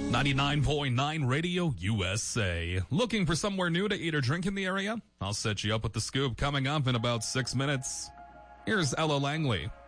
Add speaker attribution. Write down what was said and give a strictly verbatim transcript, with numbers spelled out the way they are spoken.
Speaker 1: ninety-nine point nine Radio U S A. Looking for somewhere new to eat or drink in the area? I'll set you up with the scoop coming up in about six minutes. Here's Ella Langley